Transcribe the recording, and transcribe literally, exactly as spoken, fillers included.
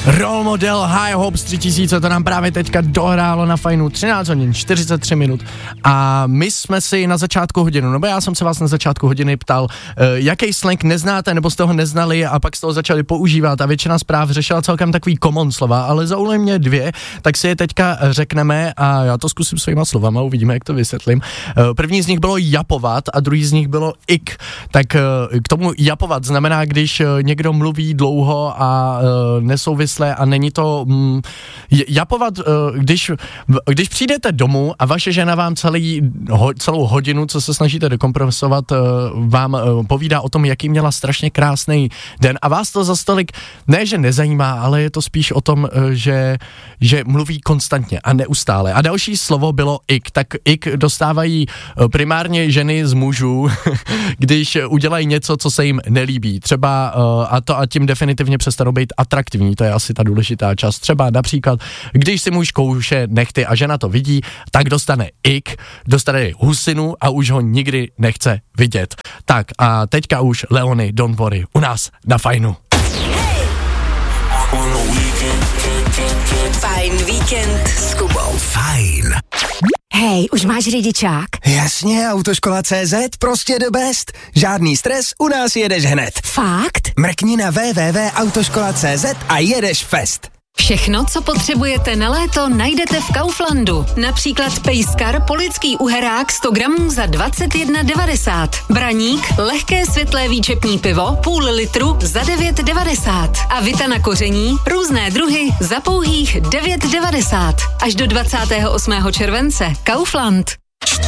Role Model High Hopes tři tisíce, to nám právě teďka dohrálo na Fajnu třináct hodin čtyřicet tři minut a my jsme si na začátku hodinu, nebo já jsem se vás na začátku hodiny ptal, uh, jaký slang neznáte nebo jste ho neznali a pak jste ho začali používat a většina zpráv řešila celkem takový common slova, ale zaujaly mě dvě, tak si je teďka řekneme a já to zkusím svýma slovama, uvidíme, jak to vysvětlím. Uh, první z nich bylo japovat a druhý z nich bylo ik. Tak uh, k tomu japovat znamená, když uh, někdo mluví dlouho a uh, nesouvisle a není to mm, japovat, když, když přijdete domů a vaše žena vám celý, ho, celou hodinu, co se snažíte dekompresovat, vám povídá o tom, jaký měla strašně krásný den a vás to za stolik ne, že nezajímá, ale je to spíš o tom, že, že mluví konstantně a neustále. A další slovo bylo ik, tak ik dostávají primárně ženy z mužů, když udělají něco, co se jim nelíbí. Třeba a to a tím definitivně přestanou být atraktivní, to je asi ta důležitá část. Třeba například, když si muž kouše nechty a žena to vidí, tak dostane ik, dostane husinu a už ho nikdy nechce vidět. Tak a teďka už Leony, Don't Worry, u nás na Fajnu. Fajn víkend s Kubou. Fajn. Hej, už máš řidičák? Jasně, Autoškola tečka cé zet, prostě the best. Žádný stres, u nás jedeš hned. Fakt? Mrkni na w w w tečka autoškola tečka cé zet a jedeš fest. Všechno, co potřebujete na léto, najdete v Kauflandu. Například pejskar polický uherák sto gramů za dvacet jedna devadesát. Braník, lehké světlé výčepní pivo, půl litru za devět devadesát. A vita na koření, různé druhy za pouhých devět devadesát. Až do dvacátého osmého července. Kaufland.